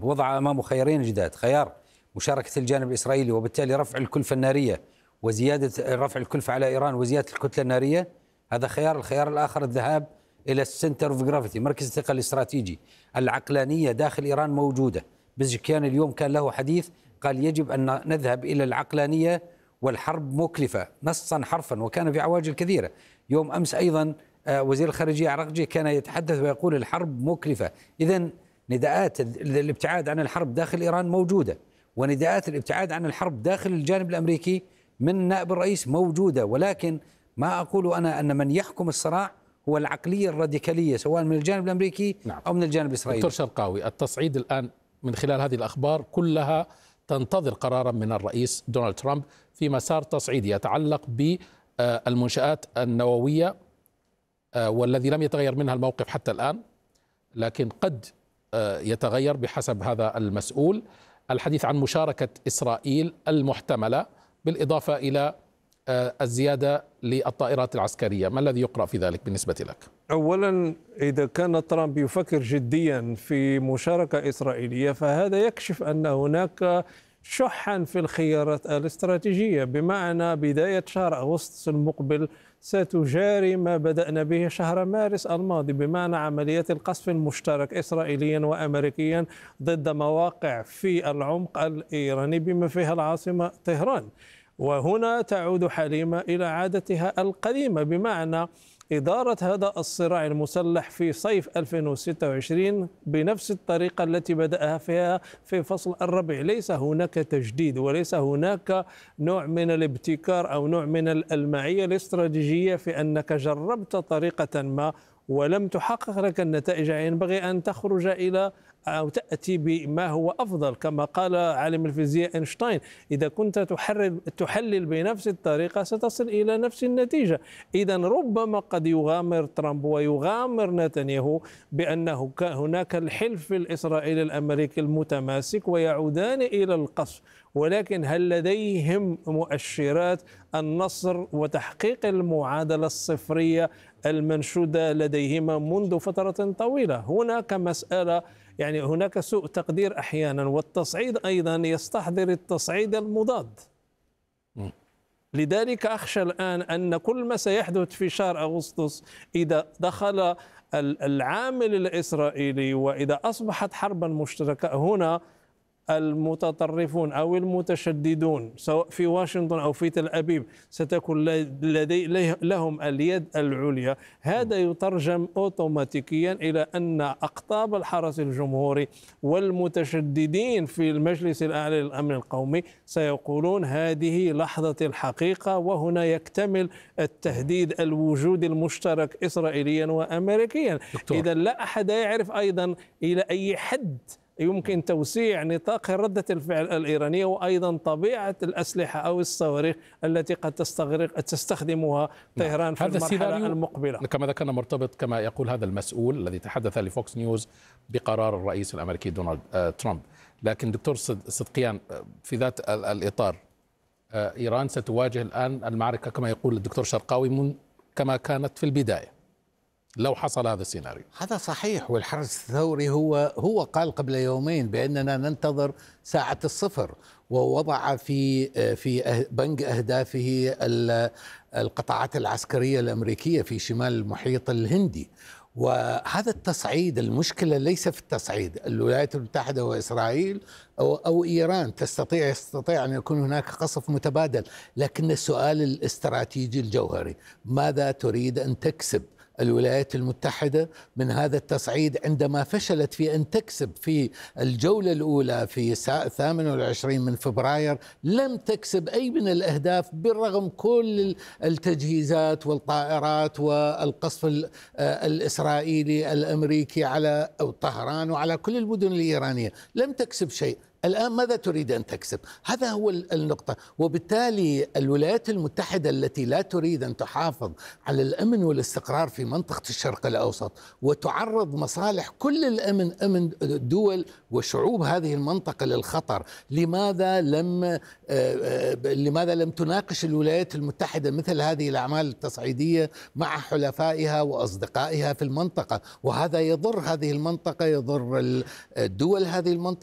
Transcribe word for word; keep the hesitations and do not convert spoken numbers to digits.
ترامب وضع أمامه خيارين جداد: خيار مشاركة الجانب الإسرائيلي وبالتالي رفع الكلفة النارية وزيادة رفع الكلفة على إيران وزيادة الكتلة النارية، هذا خيار. الخيار الآخر الذهاب إلى السنتر اوف جرافيتي، مركز الثقل الاستراتيجي. العقلانية داخل إيران موجودة. بزشكيان اليوم كان له حديث، قال يجب أن نذهب إلى العقلانية والحرب مكلفة، نصا حرفا، وكان في عواجل كثيرة. يوم أمس أيضا وزير الخارجية عراقجي كان يتحدث ويقول الحرب مكلفة. إذن نداءات الابتعاد عن الحرب داخل إيران موجودة، ونداءات الابتعاد عن الحرب داخل الجانب الأمريكي من نائب الرئيس موجودة. ولكن ما أقول أنا أن من يحكم الصراع هو العقلية الراديكالية سواء من الجانب الأمريكي نعم. أو من الجانب الإسرائيلي. دكتور شرقاوي، التصعيد الآن من خلال هذه الأخبار كلها تنتظر قرارا من الرئيس دونالد ترامب في مسار تصعيدي يتعلق بالمنشآت النووية، والذي لم يتغير منها الموقف حتى الآن، لكن قد يتغير بحسب هذا المسؤول. الحديث عن مشاركة إسرائيل المحتملة بالإضافة إلى الزيادة للطائرات العسكرية. ما الذي يقرأ في ذلك بالنسبة لك؟ أولا، إذا كان ترامب يفكر جديا في مشاركة إسرائيلية فهذا يكشف أن هناك شحا في الخيارات الاستراتيجية، بمعنى بداية شهر أغسطس المقبل ستجاري ما بدأنا به شهر مارس الماضي، بمعنى عمليات القصف المشترك إسرائيليا وأمريكيا ضد مواقع في العمق الإيراني بما فيها العاصمة طهران. وهنا تعود حليمة إلى عادتها القديمة، بمعنى إدارة هذا الصراع المسلح في صيف ألفين وستة وعشرين بنفس الطريقة التي بدأها فيها في فصل الربيع. ليس هناك تجديد وليس هناك نوع من الابتكار أو نوع من المعية الاستراتيجية في أنك جربت طريقة ما ولم تحقق لك النتائج. ينبغي أن تخرج إلى أو تأتي بما هو أفضل، كما قال عالم الفيزياء أينشتاين: إذا كنت تحرر تحلل بنفس الطريقة ستصل إلى نفس النتيجة. إذا ربما قد يغامر ترامب ويغامر نتنياهو بأنه هناك الحلف الإسرائيلي الأمريكي المتماسك ويعودان إلى القصف، ولكن هل لديهم مؤشرات النصر وتحقيق المعادلة الصفرية المنشودة لديهما منذ فترة طويلة؟ هناك مسألة، يعني هناك سوء تقدير أحيانا، والتصعيد أيضا يستحضر التصعيد المضاد. لذلك أخشى الآن أن كل ما سيحدث في شهر أغسطس إذا دخل العامل الإسرائيلي وإذا أصبحت حربا مشتركة، هنا المتطرفون أو المتشددون سواء في واشنطن أو في تل أبيب ستكون لدي لهم اليد العليا. هذا يترجم أوتوماتيكيا إلى أن أقطاب الحرس الجمهوري والمتشددين في المجلس الأعلى للأمن القومي سيقولون هذه لحظة الحقيقة، وهنا يكتمل التهديد الوجود المشترك إسرائيليا وأمريكيا. إذا لا أحد يعرف أيضا إلى أي حد يمكن توسيع نطاق ردة الفعل الإيرانية، وأيضا طبيعة الأسلحة أو الصواريخ التي قد تستغرق تستخدمها طهران في المرحلة المقبلة. كما ذكرنا مرتبط كما يقول هذا المسؤول الذي تحدث لفوكس نيوز بقرار الرئيس الأمريكي دونالد ترامب. لكن دكتور صدقيان، في ذات الإطار إيران ستواجه الآن المعركة كما يقول الدكتور شرقاوي من كما كانت في البداية لو حصل هذا السيناريو. هذا صحيح، والحرس الثوري هو هو قال قبل يومين بأننا ننتظر ساعة الصفر، ووضع في في بنك أهدافه القطاعات العسكرية الأمريكية في شمال المحيط الهندي. وهذا التصعيد، المشكلة ليس في التصعيد. الولايات المتحدة وإسرائيل أو, أو إيران تستطيع يستطيع أن يكون هناك قصف متبادل، لكن السؤال الاستراتيجي الجوهري: ماذا تريد أن تكسب الولايات المتحدة من هذا التصعيد عندما فشلت في أن تكسب في الجولة الأولى في الثامن والعشرين من فبراير؟ لم تكسب أي من الأهداف بالرغم كل التجهيزات والطائرات والقصف الإسرائيلي الأمريكي على طهران وعلى كل المدن الإيرانية، لم تكسب شيء. الآن ماذا تريد أن تكسب؟ هذا هو النقطة. وبالتالي الولايات المتحدة التي لا تريد أن تحافظ على الأمن والاستقرار في منطقة الشرق الأوسط وتعرض مصالح كل الأمن أمن دول وشعوب هذه المنطقة للخطر، لماذا لم لماذا لم تناقش الولايات المتحدة مثل هذه الأعمال التصعيدية مع حلفائها وأصدقائها في المنطقة؟ وهذا يضر هذه المنطقة، يضر الدول هذه المنطقة.